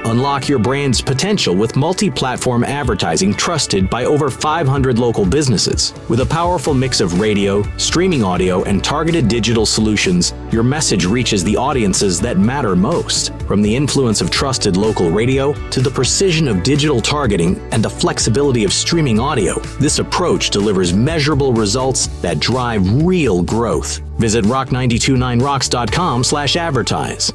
Unlock your brand's potential with multi-platform advertising trusted by over 500 local businesses. With a powerful mix of radio, streaming audio, and targeted digital solutions, your message reaches the audiences that matter most. From the influence of trusted local radio to the precision of digital targeting and the flexibility of streaming audio, this approach delivers measurable results that drive real growth. Visit rock929rocks.com/advertise.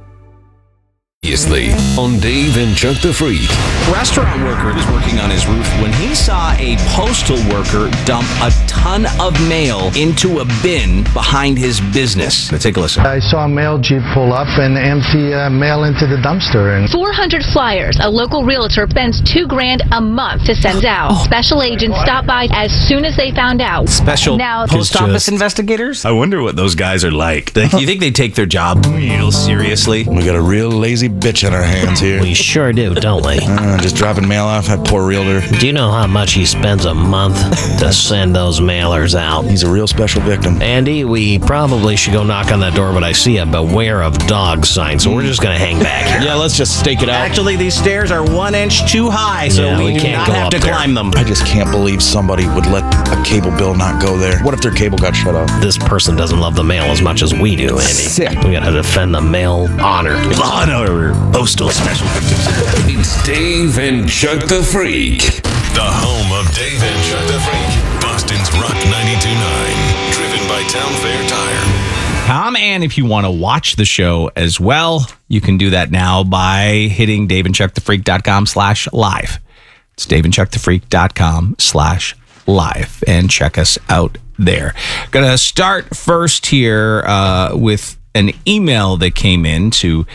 On Dave and Chuck the Freak. Restaurant worker was working on his roof when he saw a postal worker dump a ton of mail into a bin behind his business. Let's take a listen. I saw a mail jeep pull up and empty mail into the dumpster. And 400 flyers. A local realtor spends $2,000 a month to send out. Special agents stopped by as soon as they found out. Special Now, post office investigators? I wonder what those guys are like. You think they take their job real seriously? We got a real lazy bitch on our hands here. We sure do, don't we? Just dropping mail off that poor realtor. Do you know how much he spends a month to send those mailers out? He's a real special victim. Andy, we probably should go knock on that door, but I see a beware of dog sign, so we're just going to hang back here. Yeah, let's just stake it out. Actually, these stairs are 1 inch too high, so Yeah, we do can't not go have up to there. climb them. I just can't believe somebody would let a cable bill not go there. What if their cable got shut off? This person doesn't love the mail as much as we do, Andy. Sick. We got to defend the mail honor. Law and Order, postal special victims. It's Dave and Chuck the Freak. The home of Dave and Chuck the Freak. Boston's Rock 92.9. Driven by Town Fair Tire. And if you want to watch the show as well, you can do that now by hitting daveandchuckthefreak.com/live. It's daveandchuckthefreak.com/live and check us out there. Gonna start first here with an email that came in to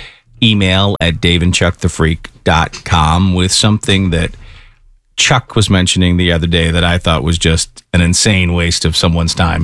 email@daveandchuckthefreak.com with something that Chuck was mentioning the other day that I thought was just an insane waste of someone's time.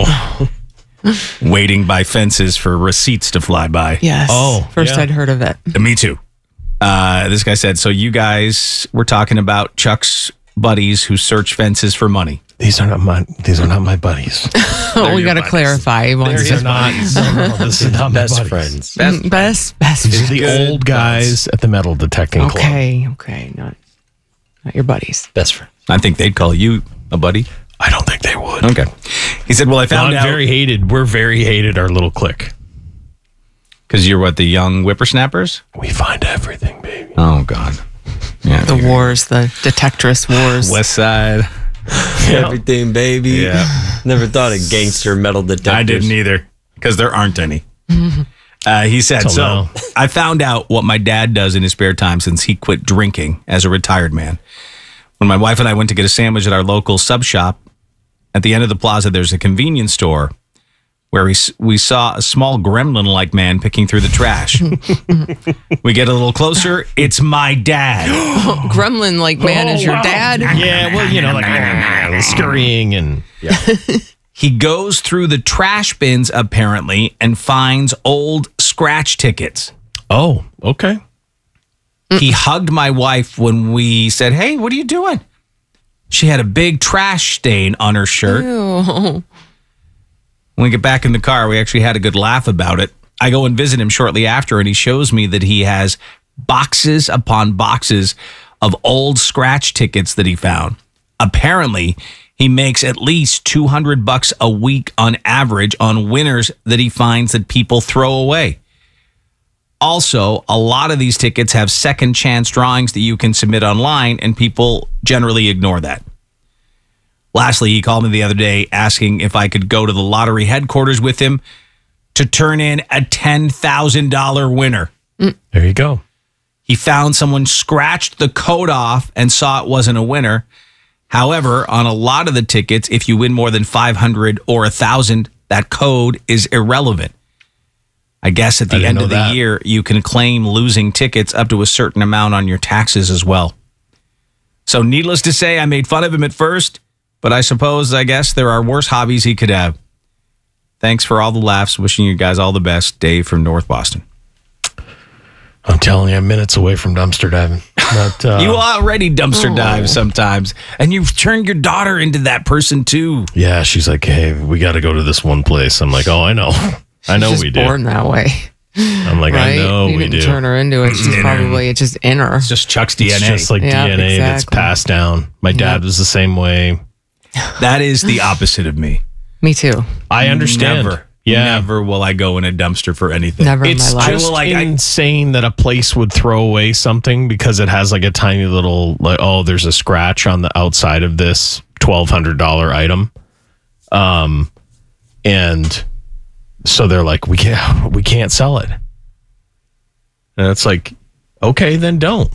Waiting by fences for receipts to fly by. Yes. First I'd heard of it. Me too. This guy said, so you guys were talking about Chuck's buddies who search fences for money. These are not my buddies. We got to clarify. These are not. No, this is not best friends. Best These are the old guys at the metal detecting club. Okay. Not your buddies. Best friend. I think they'd call you a buddy. I don't think they would. Okay. He said, well, I found out. Very hated. We're very hated, our little clique. Because you're what, the young whippersnappers? We find everything, baby. Oh, God. Yeah, The wars, the detectress wars. West Side. Everything, baby. Yeah. Never thought of gangster metal detectors. I didn't either, because there aren't any. He said, Till so now. I found out what my dad does in his spare time since he quit drinking as a retired man. When my wife and I went to get a sandwich at our local sub shop, at the end of the plaza, there's a convenience store where we saw a small gremlin-like man picking through the trash. We get a little closer. It's my dad. Gremlin-like man is your dad? Yeah, well, like scurrying and... Yeah. He goes through the trash bins, apparently, and finds old scratch tickets. Oh, okay. He hugged my wife when we said, hey, what are you doing? She had a big trash stain on her shirt. Ew. When we get back in the car, we actually had a good laugh about it. I go and visit him shortly after, and he shows me that he has boxes upon boxes of old scratch tickets that he found. Apparently, he makes at least $200 a week on average on winners that he finds that people throw away. Also, a lot of these tickets have second chance drawings that you can submit online, and people generally ignore that. Lastly, he called me the other day asking if I could go to the lottery headquarters with him to turn in a $10,000 winner. There you go. He found someone scratched the code off and saw it wasn't a winner. However, on a lot of the tickets, if you win more than 500 or 1,000, that code is irrelevant. I guess at the end of the year, you can claim losing tickets up to a certain amount on your taxes as well. So needless to say, I made fun of him at first, but I guess there are worse hobbies he could have. Thanks for all the laughs. Wishing you guys all the best. Dave from North Boston. I'm telling you, I'm minutes away from dumpster diving. You already dumpster dive sometimes, and you've turned your daughter into that person too. Yeah, she's like, hey, we got to go to this one place. I'm like, oh, I know. I know She's we do. born that way. I'm like, I know you we didn't do. turn her into it. She's probably it's just in her. It's just Chuck's DNA. It's just like Yeah, DNA that's exactly. passed down. My dad was the same way. That is the opposite of me. Me too. I understand. Never will I go in a dumpster for anything. Never in It's my life. just insane that a place would throw away something because it has like a tiny little, like, oh, there's a scratch on the outside of this $1,200 item. And so they're like, we can't sell it. And it's like, okay, then don't.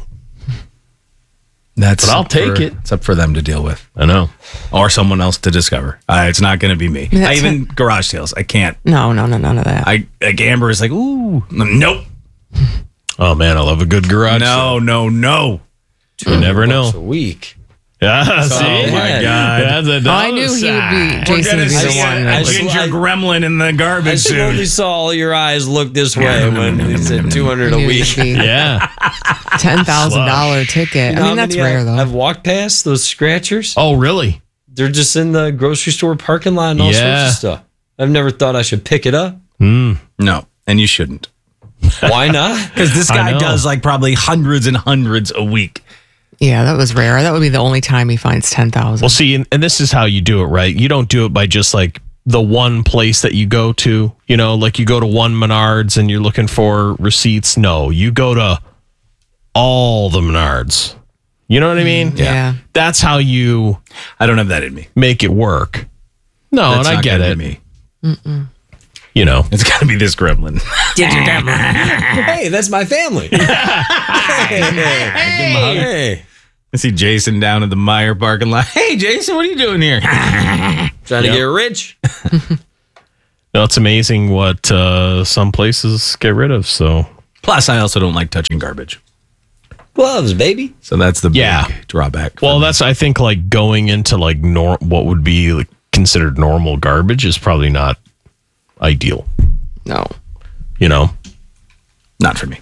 But I'll take it. It's up for them to deal with. I know. Or someone else to discover. It's not going to be me. That's Even garage sales. I can't. No, none of that. Like Amber is like, ooh, nope. Oh man, I love a good garage. No. You never know. A week. Yeah, see? Oh my God. That's a I knew he would be. Jason would be the one. A That ginger gremlin in the I garbage slowly suit. saw all your eyes look this way when he said 200 a knew week. he'd be Yeah. $10,000 ticket. I mean, that's rare though. I've walked past those scratchers. Oh, really? They're just in the grocery store parking lot and all sorts Yeah. of stuff. I've never thought I should pick it up. No, and you shouldn't. Why not? Because this I guy know. does like probably hundreds and hundreds a week. Yeah, that was rare. That would be the only time he finds 10,000. Well, see, and this is how you do it, right? You don't do it by just like the one place that you go to, you know, like you go to one Menards and you're looking for receipts. No, you go to all the Menards. You know what I mean? Yeah. That's how you I don't have that in me. make it work. No, That's and I not get gonna it. be me. You know, It's got to be this gremlin. Hey, that's my family. Hey. I see Jason down at the Meijer parking lot. Hey, Jason, what are you doing here? Trying to get rich. no, it's amazing what some places get rid of. So Plus, I also don't like touching garbage. Gloves, baby. So that's the Yeah. big drawback. for well, me. that's I think like going into like what would be like considered normal garbage is probably not ideal. No. You know. not for me.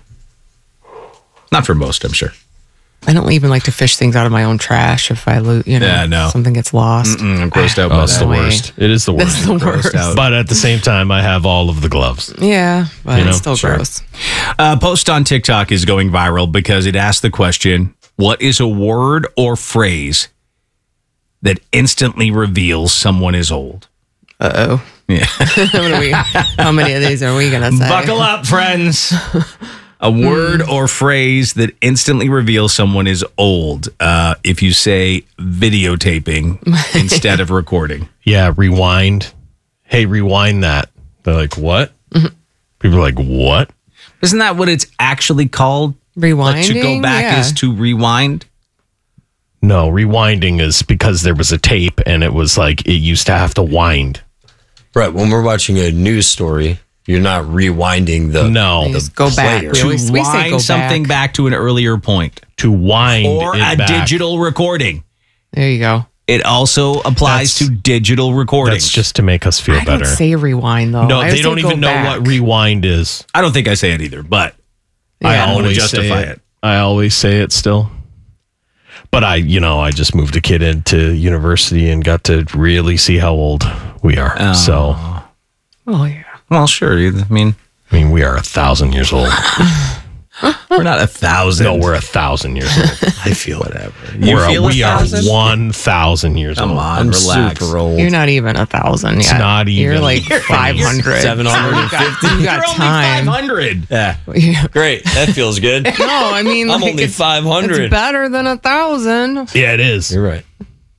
Not for most, I'm sure. I don't even like to fish things out of my own trash if I Yeah, no. something gets lost. I'm grossed out by Oh, it's that. the worst. It is the worst. That's the worst. out. But at the same time, I have all of the gloves. Yeah, but You know, it's still sure. gross. Post on TikTok is going viral because it asked the question, what is a word or phrase that instantly reveals someone is old? Uh-oh. Yeah. How many of these are we going to say? Buckle up, friends. A word or phrase that instantly reveals someone is old. If you say videotaping instead of recording. Yeah, rewind. Hey, rewind that. They're like, what? People are like, what? Isn't that what it's actually called? Rewinding? To go back Yeah. is to rewind? No, rewinding is because there was a tape and it was like it used to have to wind. Right. When we're watching a news story, you're not rewinding the No, They just go back. player. We always we say Wind go something back to an earlier point. to wind Or it a back. digital recording. There you go. It also applies That's- to digital recording. That's just to make us feel I better. don't say rewind though. No, I they say don't go even know back. what rewind is. I don't think I say it either, but I Yeah. I want to always justify say it. I always say it still. But I just moved a kid into university and got to really see how old we are. So, Oh yeah. Well, sure. I mean, we are 1,000 years old. we're not 1,000. No, we're 1,000 years old. I feel whatever. You feel we are 1,000? 1,000 years Come old. on, I'm relax. super old. You're not even 1,000 yet. It's not You're even. like 500. 750. You got You're time. only 500. Yeah. Yeah. Great. That feels good. No, I mean, I'm like, only it's 500. It's better than 1,000. Yeah, it is. You're right.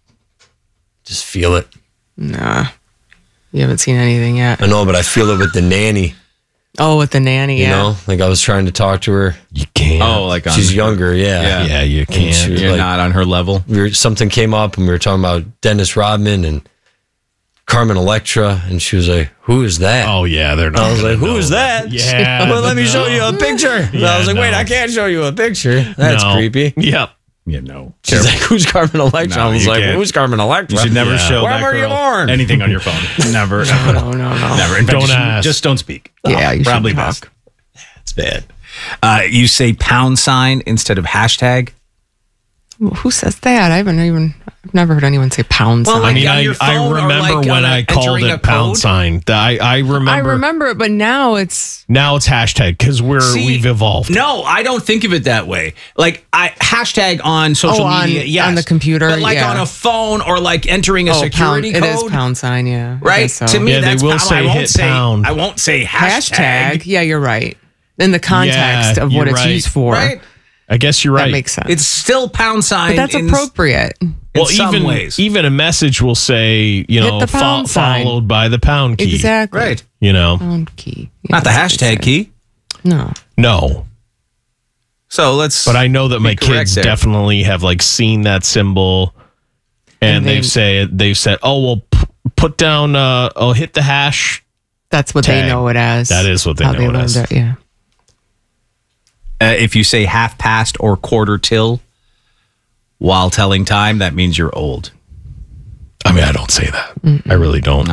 Just feel it. Nah, you haven't seen anything yet. I know, but I feel it with the nanny. Oh, with the nanny, You yeah. know, like I was trying to talk to her. You can't. Oh, like on, She's younger. Yeah. yeah, you And can't. she was You're like, not on her level. something came up and we were talking about Dennis Rodman and Carmen Electra, and she was like, "Who is that?" Oh, yeah, they're not. I was gonna like, "Who know is that?" Yeah. Well, let me show you a picture. And Yeah, I was like, "Wait, no. I can't show you a picture. That's No. creepy." Yep. You know. She's like, "Who's Carmen Electra?" No, I was you like, can't. "Who's Carmen Electra?" You should never Yeah. show Where that were you girl born? anything on your phone. Never. No. Never. In fact, Don't you should- ask. Just don't speak. Yeah, you Probably shouldn't best. talk. It's bad. You say # instead of hashtag. Who says that? I've never heard anyone say pound sign. Well, I mean, on your I phone or remember like when I called entering a it pound code? sign. I remember. I remember it, but now it's Now it's hashtag because we've evolved. No, I don't think of it that way. Like hashtag on social media, yes, on the computer, but like yeah. on a phone or like entering a security pound, code. It is pound sign, yeah. I Right? guess so. To me, Yeah, they that's will pound. say I won't hit say pound. I won't say hashtag. Yeah, you're right. In the context of what you're it's right. used for, Right? I guess you're right. that makes sense. It's still pound sign. but that's in appropriate. in some ways. even a message will say, Hit the pound sign. followed by the pound key. Exactly. Right. You know, Pound key. Yeah, Not the that's what they hashtag say. key. No. no. So let's. But I know that my Be correct kids there. definitely have like seen that symbol, and they've said, "Oh well, put down. Hit the hash." That's what Tag. they know it as. That is what they How know it learned as. it, yeah. If you say half past or quarter till while telling time, that means you're old. I mean, I don't say that. I really don't.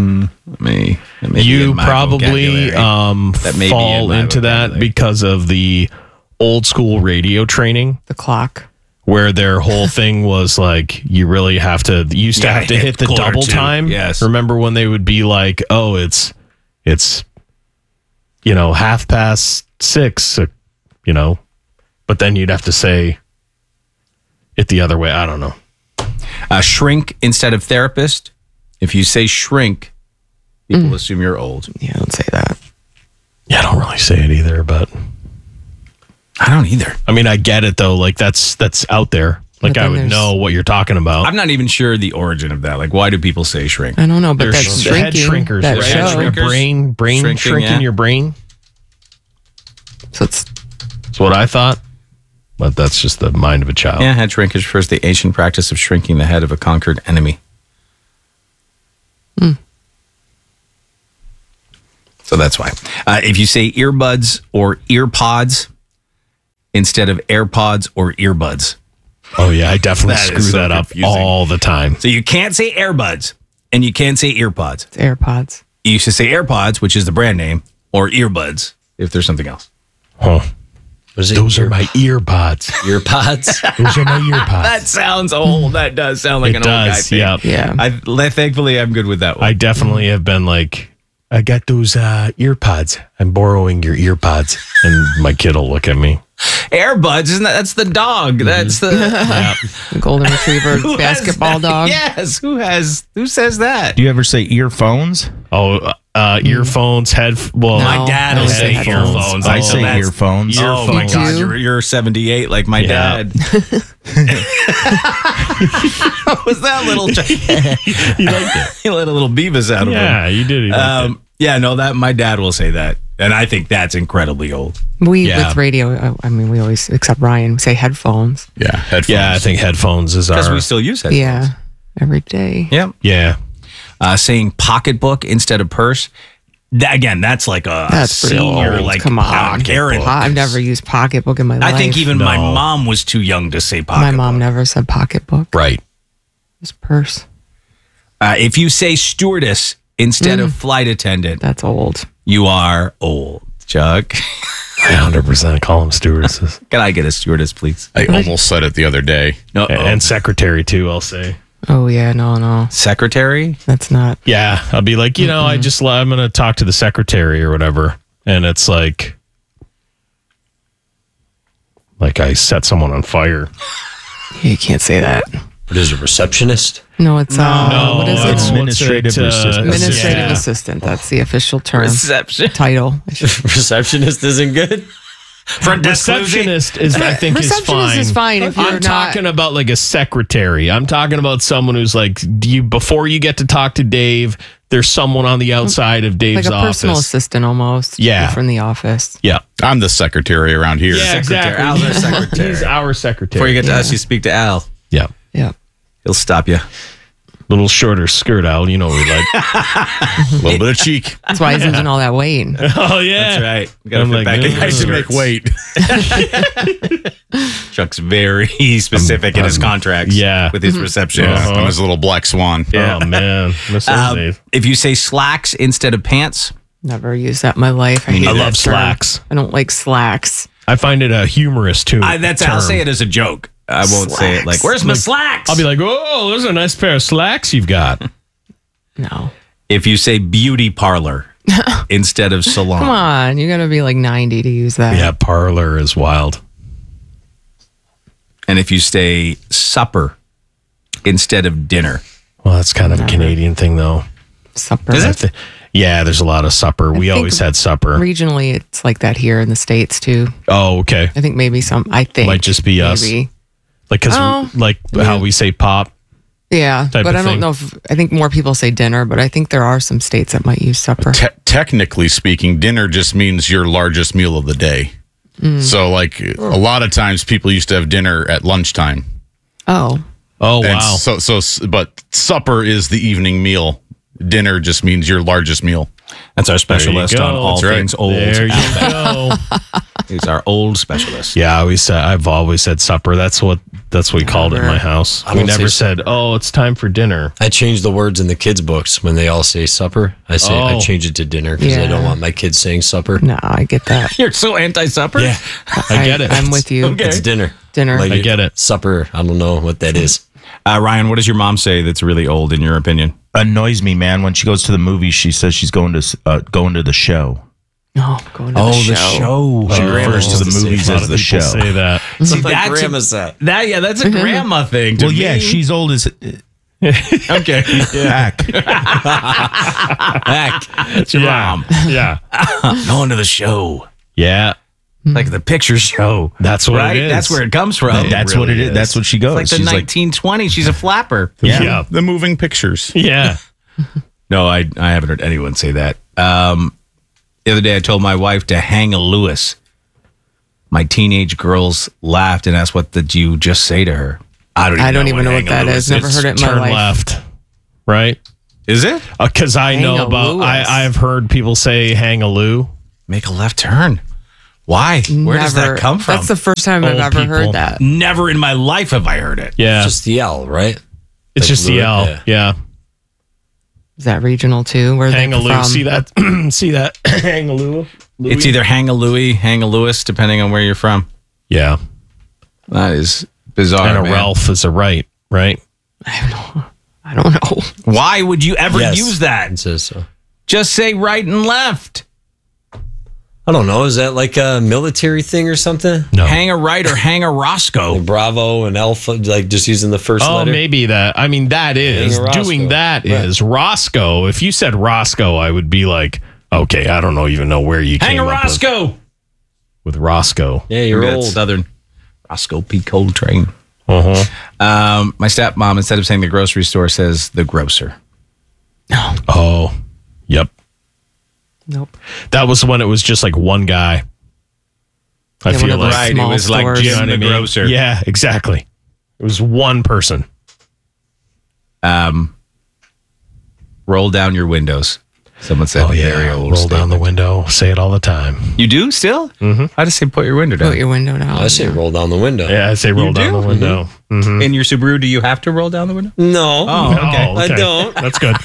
You probably may be fall in my into that vocabulary. because of the old school radio training. The clock. Where their whole thing was like, you really have to, you used to Yeah, have to hit the quarter double to, time. yes. Remember when they would be like, oh, it's 6:30, but then you'd have to say it the other way. I don't know. Shrink instead of therapist. If you say shrink, people assume you're old. Yeah, don't say that. Yeah, I don't really say it either, but I don't either. I mean, I get it though. Like that's out there. Like But I then would there's- know what you're talking about. I'm not even sure the origin of that. Like, why do people say shrink? I don't know, but There's that's the head shrinking. shrinkers. That Right? show. Head Shrinkers? brain Shrinking, shrinking yeah. your brain. So it's That's what I thought. But that's just the mind of a child. Yeah, head shrinkage refers to the ancient practice of shrinking the head of a conquered enemy. So that's why. If you say earbuds or earpods instead of AirPods or earbuds. Oh yeah, I definitely That screw is so that up confusing. all the time. So you can't say AirBuds and you can't say earpods. It's AirPods. You should say AirPods, which is the brand name, or earbuds if there's something else. Huh. Was it Those are my earpods. earpods? Those are my earpods. That sounds old. That does sound like It an old guy does, thing. yeah. Yeah. Thankfully, I'm good with that one. I definitely have been like, I got those earpods. I'm borrowing your earpods. And my kid will look at me. AirBuds, isn't that? That's the dog. That's the Golden Retriever Who has basketball that? dog. Yes. Who says that? Do you ever say earphones? Oh, earphones, No. My dad will I say say earphones. I Oh, say that's- earphones. Oh my You God, do? you're 78 like my Yeah. dad. What was that little? You liked it. He let a little Beavis out of him. Yeah, you did. Yeah, no, that my dad will say that, and I think that's incredibly old. We, Yeah. with radio, I mean, we always, except Ryan, we say headphones. Yeah, headphones. Yeah, I think headphones is Because our. we still use it. Yeah. Every day. Yep. Yeah. Saying pocketbook instead of purse. Again, that's like a That's pretty senior, old. like Come on. parent. I've never used pocketbook in my life. I think even my No. mom was too young to say my pocketbook. mom never said pocketbook. Right. Just purse. If you say stewardess instead of flight attendant, That's old. you are old, Chuck. I 100% call them stewardesses. Can I get a stewardess, please? I almost said it the other day. No, And secretary, too, I'll say. Oh, yeah. No. secretary. That's not. Yeah, I'll be like, I'm going to talk to the secretary or whatever. And it's like I set someone on fire. You can't say that. What is a receptionist? No, it's what is it's it? Administrative assistant. Administrative yeah. assistant. That's the official term. Reception. Title. Receptionist isn't good. Front desk Receptionist is, I think, is Receptionist fine. is fine if you're I'm not. talking about like a secretary. I'm talking about someone who's like, before you get to talk to Dave, there's someone on the outside of like Dave's a personal office. assistant almost. Yeah. From the office. Yeah. I'm the secretary around here. Yeah, exactly. Al's our secretary. He's our secretary. Before you get to us, you speak to Al. Yeah. Yeah. He'll stop you. Little shorter skirt, Al. You know what we like. A little bit of cheek. That's why he's losing all that weight. Oh, yeah. That's right. We gotta I'm fit like, back in "Ugh." I should make weight. Chuck's very specific in his contracts. Yeah. With his receptionist. I'm his little black swan. Oh, man. Miss those days. If you say slacks instead of pants, Never used that in my life. I hate I that love term. slacks. I don't like slacks. I find it humorous, too. I'll say it as a joke. I won't say it like, where's my slacks? I'll be like, oh, those are a nice pair of slacks you've got. No. If you say beauty parlor instead of salon. Come on. You got to be like 90 to use that. Yeah, parlor is wild. And if you say supper instead of dinner. Well, that's kind of a Canadian thing, though. Supper. Is it? Yeah, there's a lot of supper. We think always had supper. Regionally, it's like that here in the States, too. Oh, okay. I think maybe Might just be us. maybe. Like, because how we say pop. Yeah, type but of I don't thing. know I think more people say dinner, but I think there are some states that might use supper. Technically speaking, dinner just means your largest meal of the day. So, like, a lot of times people used to have dinner at lunchtime. Oh. Oh, And wow. but supper is the evening meal. Dinner just means your largest meal. That's our specialist go. on all That's right. things old. There you go. He's our old specialist. Yeah, I've always said supper. That's what we called it in my house. I We don't never say said, "Oh, it's time for dinner." I change the words in the kids' books when they all say supper. I change it to dinner because I don't want my kids saying supper. No, I get that. You're so anti-supper? Yeah, I get it. I'm with you. Okay. it's dinner. Dinner. Like, I get it. Supper. I don't know what that is. Ryan, what does your mom say that's really old in your opinion? Annoys me, man. When she goes to the movies, she says she's going to the show. Oh, going to the show. She refers to the used to say movies a lot as of the People show. say that. See, My that's grandma's that. that's a grandma thing. To Well, yeah, me. she's old as okay. heck. Heck, it's your mom. Yeah. Going to the show, Yeah. like the picture show. That's what right? it is. That's where it comes from. That's really what it is. is. That's what she goes. It's like the She's 1920s. She's a flapper. Yeah. The moving pictures. Yeah. No, I haven't heard anyone say that. The other day, I told my wife to hang a Lewis. My teenage girls laughed and asked, "What did you just say to her?" I don't even know what that is. Never heard it in my Turn life. left. Right? Is it? Because I know about. Lewis. I've heard people say hang a loo. Make a left turn. Why? Where does that come from? That's the first time I've Old ever people. heard that. Never in my life have I heard it. Yeah. Just the L, right? It's like just the Lou- L. yeah. Yeah. Is that regional too? Where Hang a they loo. from? See that? See that? Hang a loo. It's either hang a Louie, hang a Lewis, depending on where you're from. Yeah. That is bizarre. And a man. Ralph is a right. I don't know. Why would you ever Yes. use that? It says so. Just say right and left. I don't know. Is that like a military thing or something? No. Hang a right or hang a Roscoe. Like Bravo and Alpha, like just using the first Oh, letter? maybe that. I mean, that is. Hang a Roscoe. Doing that Right. is. Roscoe. If you said Roscoe, I would be like, okay, I don't even know where you Hang came a up Roscoe. with Roscoe. Yeah, you're Maybe old. that's Southern Roscoe P. Coltrane. Uh-huh. My stepmom, instead of saying the grocery store, says the grocer. Oh, yep. Nope. That was when it was just like one guy. I Yeah, one feel of those like. Right, it small was like stores. Jim You know what the I mean? grocer. Yeah, exactly. It was one person. Roll down your windows. Someone said very old. Roll down the window. Say it all the time. You do still? Mm-hmm. I just say put your window down. Put your window down. I say roll down the window. Yeah, I say roll down do? the window. In your Subaru, do you have to roll down the window? No. Oh, okay. Oh, I don't. That's good.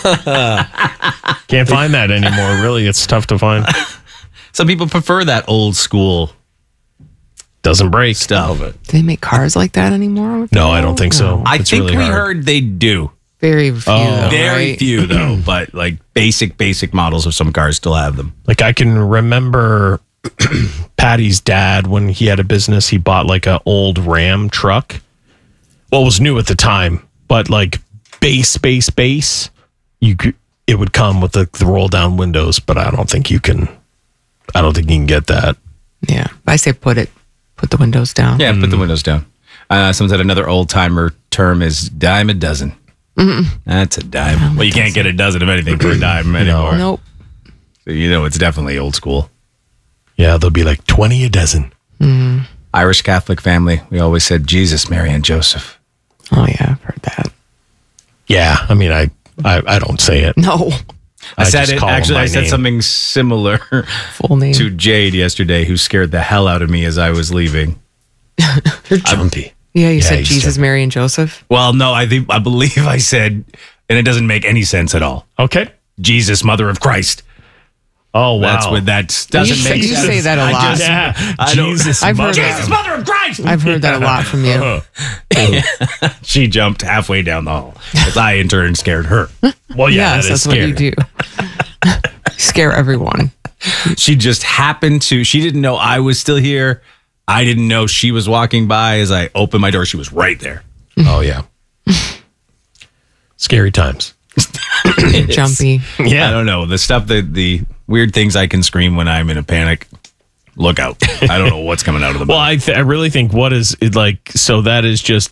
Can't find that anymore. Really, it's tough to find. Some people prefer that old school Doesn't break. stuff. Do they make cars like that anymore? No, I don't think so. I It's think really we hard. heard they do. Very few. though, Very right? few though, but like basic models of some cars still have them. Like I can remember Patty's dad when he had a business. He bought like an old Ram truck. Well, it was new at the time, but like base. You could, it would come with the roll down windows, but I don't think you can. I don't think you can get that. Yeah. I say put the windows down. Yeah, put the windows down. Someone said another old timer term is dime a dozen. That's a dime. Well, you can't get a dozen of anything for a dime anymore. Nope. So you know it's definitely old school. Yeah, they'll be like 20 a dozen. Irish Catholic family. We always said Jesus, Mary, and Joseph. Oh yeah, I've heard that. Yeah, I mean, I don't say it. No. I said just it. call them Actually, by I said name. something similar Full name. to Jade yesterday, who scared the hell out of me as I was leaving. You're jumpy. Yeah, you Yeah, said he's Jesus, Mary, and Joseph. Well, no, I believe I said, and it doesn't make any sense at all. Okay. Jesus, Mother of Christ. Oh, wow. That's what that doesn't make You sense. say that a lot. Jesus, mother. Jesus, mother of Christ! I've heard that a lot from you. She jumped halfway down the hall as I in turn scared her. Well, yeah, Yes, that is that's what you scary. do. Scare everyone. She just happened to, she didn't know I was still here. I didn't know she was walking by. As I opened my door, she was right there. Oh, yeah. Scary times. Jumpy. Yeah. I don't know. The stuff that the weird things I can scream when I'm in a panic. Look out. I don't know what's coming out of the Well, mouth. I really think what is it like, so that is just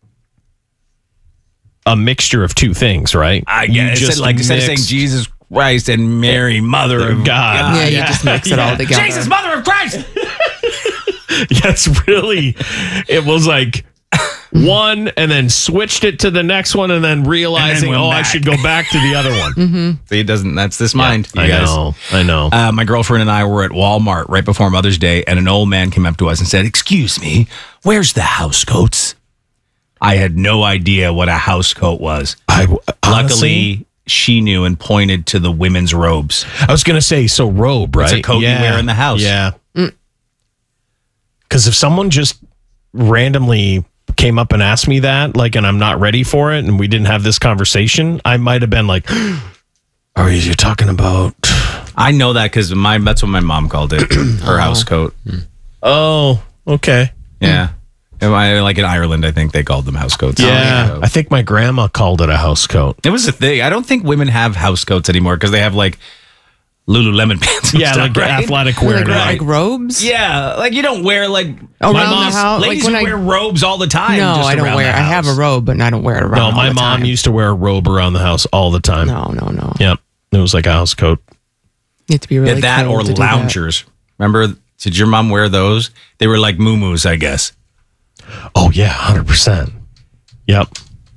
a mixture of two things, right? Instead of saying Jesus Christ and Mary, Mother of God. Yeah, you just mix it all together. Jesus, Mother of Christ! Yes, really. It was like one and then switched it to the next one and then realizing, went I back. should go back to the other one. See, it doesn't, that's this mind. you I guys. know. My girlfriend and I were at Walmart right before Mother's Day, and an old man came up to us and said, "Excuse me, where's the house coats?" I had no idea what a house coat was. Luckily, she knew and pointed to the women's robes. I was going to say, so robe, right? It's a coat you wear in the house. Yeah. Because if someone just randomly came up and asked me that, like, and I'm not ready for it, and we didn't have this conversation, I might have been like, "Are you talking about?" I know that because that's what my mom called it, her house coat. Oh, okay. Yeah. Like in Ireland, I think they called them house coats. Yeah, I think my grandma called it a house coat. It was a thing. I don't think women have house coats anymore because they have like Lululemon pants. And Yeah, stuff, like right? athletic wear. Like robes? Yeah, like you don't wear like Around my the mom's house? ladies Like when wear robes all the time. No, just I don't around wear. the I have a house. robe, but I don't wear it around. No, all my the mom time. used to wear a robe around the house all the time. No. Yep, it was like a house coat. You have to be really Yeah, that cold or to do that. loungers. Remember? Did your mom wear those? They were like muumuus, I guess. Oh yeah, 100%. Yep.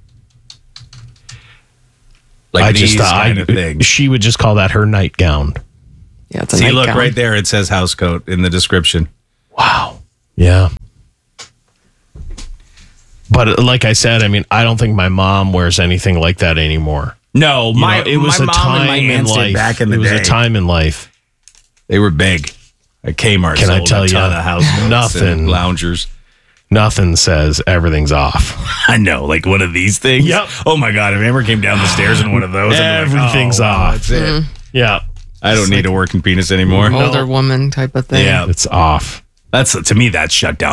Like I these just kind of things. she would just call that her nightgown. Yeah, it's a See, look nightgown. right there. It says house coat in the description. Wow. Yeah. But like I said, I mean, I don't think my mom wears anything like that anymore. No, It was my a mom time and my in aunts did life. back in the It was day. a time in life. They were big. At Kmart, Can I sold tell a you, ton of house coats nothing. and loungers. Nothing says everything's off. I know, like one of these things. Yep. Oh my god! If I ever came down the stairs in one of those, I'd be like, Everything's oh, wow, off. That's it. Yeah. I don't need a working penis anymore. Older woman type of thing. Yeah, It's off. that's to me that's shut down.